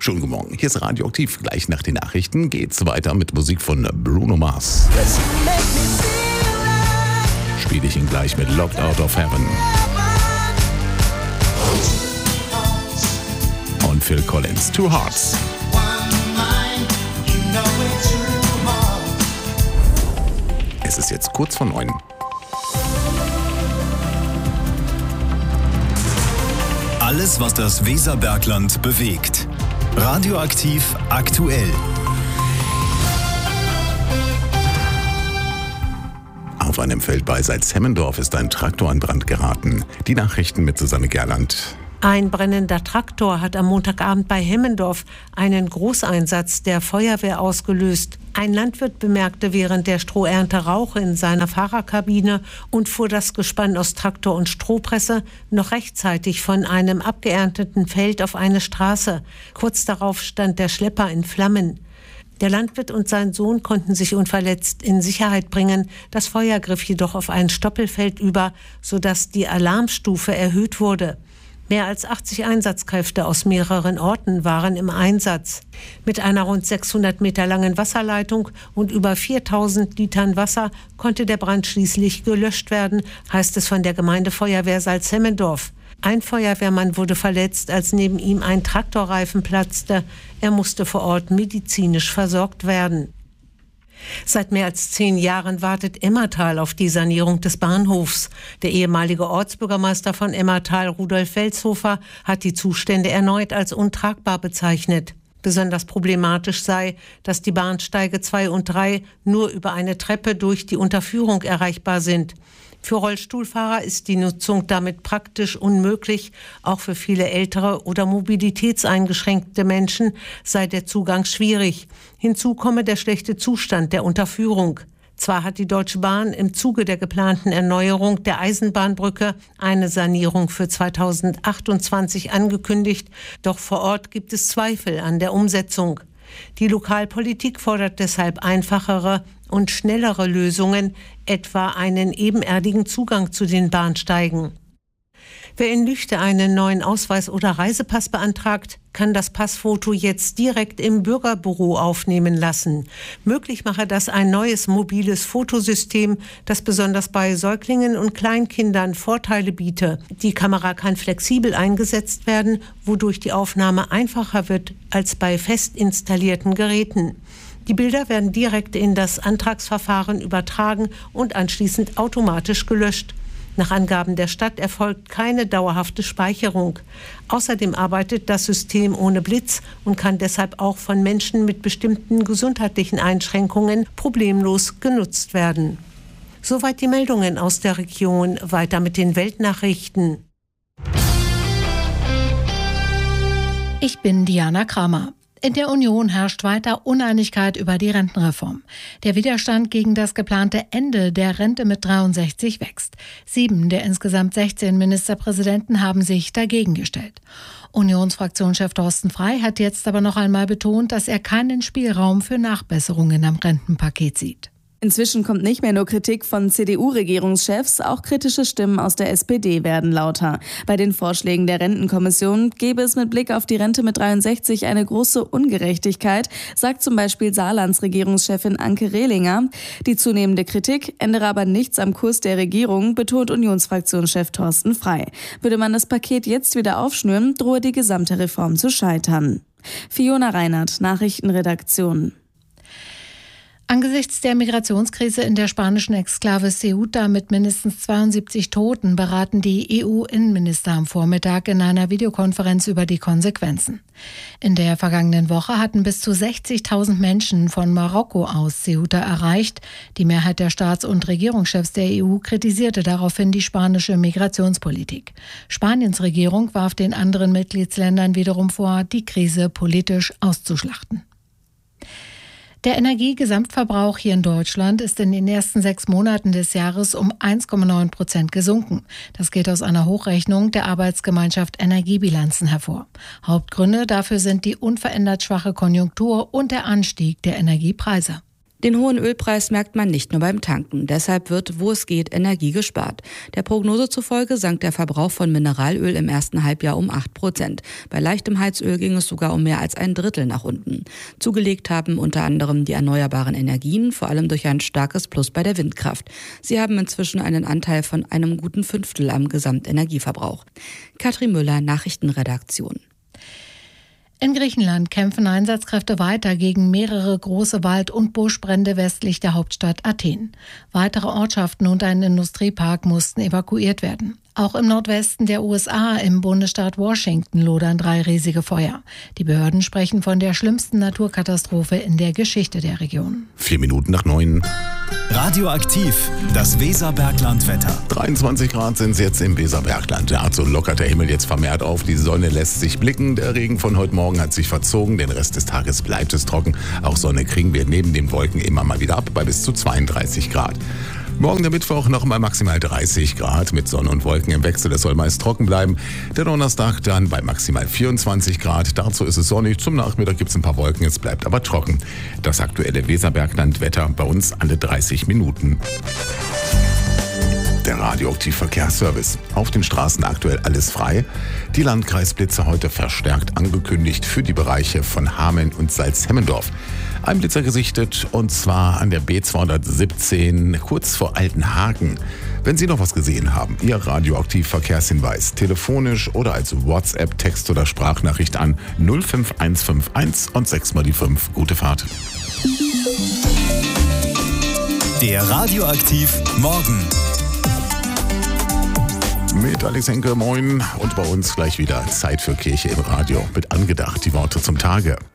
Schönen guten Morgen, hier ist Radioaktiv. Gleich nach den Nachrichten geht's weiter mit Musik von Bruno Mars. Spiel ich ihn gleich mit Locked Out of Heaven. Und Phil Collins, Two Hearts. Es ist jetzt kurz vor 9. Alles, was das Weserbergland bewegt. Radioaktiv aktuell. Auf einem Feld bei Salzhemmendorf ist ein Traktor in Brand geraten. Die Nachrichten mit Susanne Gerland. Ein brennender Traktor hat am Montagabend bei Hemmendorf einen Großeinsatz der Feuerwehr ausgelöst. Ein Landwirt bemerkte während der Strohernte Rauch in seiner Fahrerkabine und fuhr das Gespann aus Traktor und Strohpresse noch rechtzeitig von einem abgeernteten Feld auf eine Straße. Kurz darauf stand der Schlepper in Flammen. Der Landwirt und sein Sohn konnten sich unverletzt in Sicherheit bringen. Das Feuer griff jedoch auf ein Stoppelfeld über, sodass die Alarmstufe erhöht wurde. Mehr als 80 Einsatzkräfte aus mehreren Orten waren im Einsatz. Mit einer rund 600 Meter langen Wasserleitung und über 4000 Litern Wasser konnte der Brand schließlich gelöscht werden, heißt es von der Gemeindefeuerwehr Salzhemmendorf. Ein Feuerwehrmann wurde verletzt, als neben ihm ein Traktorreifen platzte. Er musste vor Ort medizinisch versorgt werden. Seit mehr als 10 Jahren wartet Emmertal auf die Sanierung des Bahnhofs. Der ehemalige Ortsbürgermeister von Emmertal, Rudolf Welshofer, hat die Zustände erneut als untragbar bezeichnet. Besonders problematisch sei, dass die Bahnsteige 2 und 3 nur über eine Treppe durch die Unterführung erreichbar sind. Für Rollstuhlfahrer ist die Nutzung damit praktisch unmöglich. Auch für viele ältere oder mobilitätseingeschränkte Menschen sei der Zugang schwierig. Hinzu komme der schlechte Zustand der Unterführung. Zwar hat die Deutsche Bahn im Zuge der geplanten Erneuerung der Eisenbahnbrücke eine Sanierung für 2028 angekündigt, doch vor Ort gibt es Zweifel an der Umsetzung. Die Lokalpolitik fordert deshalb einfachere und schnellere Lösungen, etwa einen ebenerdigen Zugang zu den Bahnsteigen. Wer in Lüchte einen neuen Ausweis oder Reisepass beantragt, kann das Passfoto jetzt direkt im Bürgerbüro aufnehmen lassen. Möglich mache das ein neues mobiles Fotosystem, das besonders bei Säuglingen und Kleinkindern Vorteile biete. Die Kamera kann flexibel eingesetzt werden, wodurch die Aufnahme einfacher wird als bei fest installierten Geräten. Die Bilder werden direkt in das Antragsverfahren übertragen und anschließend automatisch gelöscht. Nach Angaben der Stadt erfolgt keine dauerhafte Speicherung. Außerdem arbeitet das System ohne Blitz und kann deshalb auch von Menschen mit bestimmten gesundheitlichen Einschränkungen problemlos genutzt werden. Soweit die Meldungen aus der Region. Weiter mit den Weltnachrichten. Ich bin Diana Kramer. In der Union herrscht weiter Uneinigkeit über die Rentenreform. Der Widerstand gegen das geplante Ende der Rente mit 63 wächst. 7 der insgesamt 16 Ministerpräsidenten haben sich dagegen gestellt. Unionsfraktionschef Thorsten Frey hat jetzt aber noch einmal betont, dass er keinen Spielraum für Nachbesserungen am Rentenpaket sieht. Inzwischen kommt nicht mehr nur Kritik von CDU-Regierungschefs, auch kritische Stimmen aus der SPD werden lauter. Bei den Vorschlägen der Rentenkommission gäbe es mit Blick auf die Rente mit 63 eine große Ungerechtigkeit, sagt zum Beispiel Saarlands Regierungschefin Anke Rehlinger. Die zunehmende Kritik ändere aber nichts am Kurs der Regierung, betont Unionsfraktionschef Thorsten Frey. Würde man das Paket jetzt wieder aufschnüren, drohe die gesamte Reform zu scheitern. Fiona Reinhardt, Nachrichtenredaktion. Angesichts der Migrationskrise in der spanischen Exklave Ceuta mit mindestens 72 Toten beraten die EU-Innenminister am Vormittag in einer Videokonferenz über die Konsequenzen. In der vergangenen Woche hatten bis zu 60.000 Menschen von Marokko aus Ceuta erreicht. Die Mehrheit der Staats- und Regierungschefs der EU kritisierte daraufhin die spanische Migrationspolitik. Spaniens Regierung warf den anderen Mitgliedsländern wiederum vor, die Krise politisch auszuschlachten. Der Energiegesamtverbrauch hier in Deutschland ist in den ersten 6 Monaten des Jahres um 1,9% gesunken. Das geht aus einer Hochrechnung der Arbeitsgemeinschaft Energiebilanzen hervor. Hauptgründe dafür sind die unverändert schwache Konjunktur und der Anstieg der Energiepreise. Den hohen Ölpreis merkt man nicht nur beim Tanken. Deshalb wird, wo es geht, Energie gespart. Der Prognose zufolge sank der Verbrauch von Mineralöl im ersten Halbjahr um 8%. Bei leichtem Heizöl ging es sogar um mehr als ein Drittel nach unten. Zugelegt haben unter anderem die erneuerbaren Energien, vor allem durch ein starkes Plus bei der Windkraft. Sie haben inzwischen einen Anteil von einem guten Fünftel am Gesamtenergieverbrauch. Katrin Müller, Nachrichtenredaktion. In Griechenland kämpfen Einsatzkräfte weiter gegen mehrere große Wald- und Buschbrände westlich der Hauptstadt Athen. Weitere Ortschaften und ein Industriepark mussten evakuiert werden. Auch im Nordwesten der USA, im Bundesstaat Washington, lodern 3 riesige Feuer. Die Behörden sprechen von der schlimmsten Naturkatastrophe in der Geschichte der Region. 9:04. Radioaktiv, das Weserbergland-Wetter. 23 Grad sind es jetzt im Weserbergland. So lockert der Himmel jetzt vermehrt auf. Die Sonne lässt sich blicken. Der Regen von heute Morgen hat sich verzogen. Den Rest des Tages bleibt es trocken. Auch Sonne kriegen wir neben den Wolken immer mal wieder ab bei bis zu 32 Grad. Morgen der Mittwoch noch mal maximal 30 Grad mit Sonne und Wolken im Wechsel. Es soll meist trocken bleiben. Der Donnerstag dann bei maximal 24 Grad. Dazu ist es sonnig. Zum Nachmittag gibt es ein paar Wolken. Es bleibt aber trocken. Das aktuelle Weserbergland-Wetter bei uns alle 30 Minuten. Der Radioaktiv-Verkehrsservice. Auf den Straßen aktuell alles frei. Die Landkreisblitze heute verstärkt angekündigt für die Bereiche von Hameln und Salzhemmendorf. Ein Blitzer gesichtet und zwar an der B217 kurz vor Altenhagen. Wenn Sie noch was gesehen haben, Ihr Radioaktiv-Verkehrshinweis telefonisch oder als WhatsApp, Text oder Sprachnachricht an 05151 und 6 mal die 5. Gute Fahrt. Der Radioaktiv Morgen. Mit Alex Henke, moin. Und bei uns gleich wieder Zeit für Kirche im Radio. Mit angedacht die Worte zum Tage.